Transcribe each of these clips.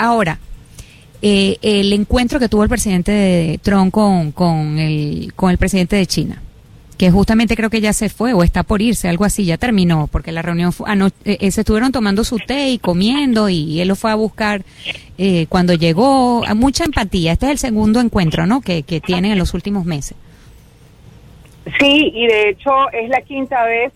Ahora, el encuentro que tuvo el presidente de Trump con el presidente de China, que justamente creo que ya se fue o está por irse, algo así, ya terminó, porque la reunión se estuvieron tomando su té y comiendo y él lo fue a buscar cuando llegó. Mucha empatía. Este es el segundo encuentro, ¿no?, que tienen en los últimos meses. Sí, y de hecho es la quinta vez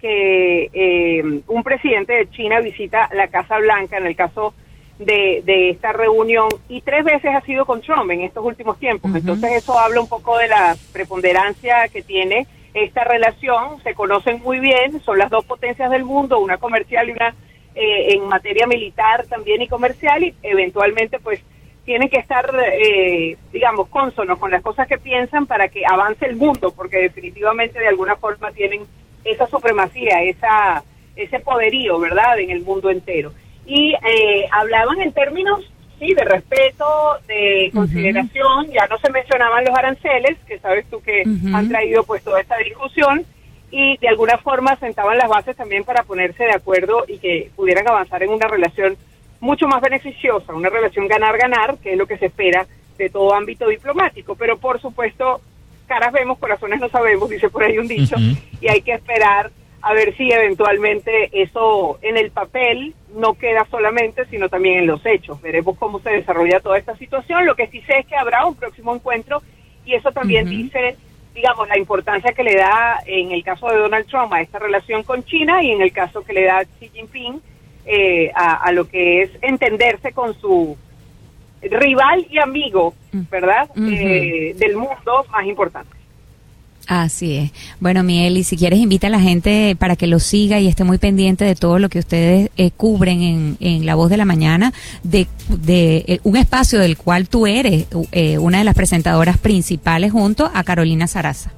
que un presidente de China visita la Casa Blanca, en el caso de esta reunión, y 3 veces ha sido con Trump en estos últimos tiempos. Uh-huh. Entonces eso habla un poco de la preponderancia que tiene esta relación. Se conocen muy bien, son las dos potencias del mundo, una comercial y una en materia militar también y comercial, y eventualmente pues tienen que estar, digamos, cónsonos con las cosas que piensan para que avance el mundo, porque definitivamente de alguna forma tienen esa supremacía, ese poderío, ¿verdad?, en el mundo entero. Y hablaban en términos, sí, de respeto, de consideración. Ya no se mencionaban los aranceles, que sabes tú que han traído pues toda esta discusión, y de alguna forma sentaban las bases también para ponerse de acuerdo y que pudieran avanzar en una relación mucho más beneficiosa, una relación ganar-ganar, que es lo que se espera de todo ámbito diplomático. Pero por supuesto, caras vemos, corazones no sabemos, dice por ahí un dicho, y hay que esperar a ver si eventualmente eso en el papel no queda solamente, sino también en los hechos. Veremos cómo se desarrolla toda esta situación. Lo que sí sé es que habrá un próximo encuentro, y eso también dice, digamos, la importancia que le da en el caso de Donald Trump a esta relación con China, y en el caso que le da Xi Jinping a lo que es entenderse con su rival y amigo, ¿verdad?, del mundo más importante. Así es. Bueno, Mieli, si quieres invita a la gente para que lo siga y esté muy pendiente de todo lo que ustedes cubren en La Voz de la Mañana, de un espacio del cual tú eres una de las presentadoras principales junto a Carolina Sarasa.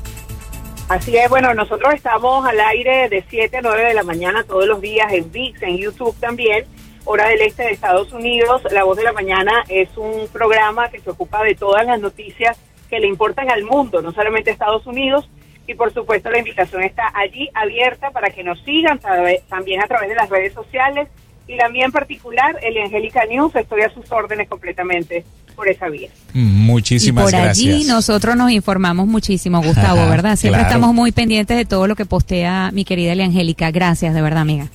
Así es. Bueno, nosotros estamos al aire de 7 a 9 de la mañana todos los días en VIX, en YouTube también, hora del este de Estados Unidos. La Voz de la Mañana es un programa que se ocupa de todas las noticias que le importan al mundo, no solamente a Estados Unidos, y por supuesto la invitación está allí abierta para que nos sigan también a través de las redes sociales, y la mía en particular, Eliangélica News, estoy a sus órdenes completamente por esa vía. Muchísimas gracias. Y por allí nosotros nos informamos muchísimo, Gustavo, ¿verdad? Siempre estamos muy pendientes de todo lo que postea mi querida Eliangélica. Gracias, de verdad, amiga.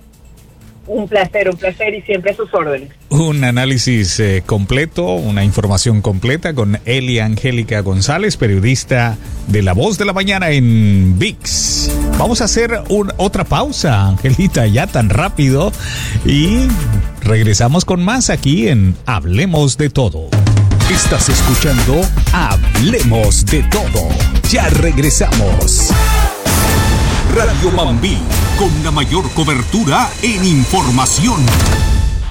Un placer y siempre a sus órdenes. Un análisis completo, una información completa con Eliangélica González, periodista de La Voz de la Mañana en VIX. Vamos a hacer otra pausa, Angelita, ya tan rápido, y regresamos con más aquí en Hablemos de Todo. Estás escuchando Hablemos de Todo. Ya regresamos. Radio Mambí, con la mayor cobertura en información.